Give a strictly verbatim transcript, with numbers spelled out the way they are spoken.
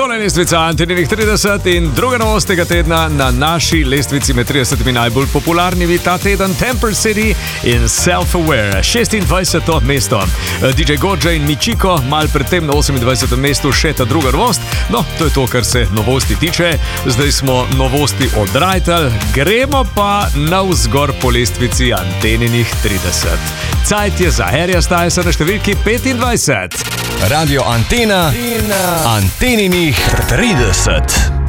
Tole je lestvica Anteninih trideset in druga novost tega tedna na naši lestvici med tridesetimi najbolj popularnimi ta teden Temper City in Self-Aware, šestindvajseto mesto. D J Godja in Michiko, mal predtem na osemindvajsetem mestu še ta druga novost. No, to je to, kar se novosti tiče. Zdaj smo novosti odrajtali, gremo pa navzgor po lestvici Anteninih trideset. Cajt je za Harryja Stylesa na številki petindvajset. Radio Antena in Anteninih trideset.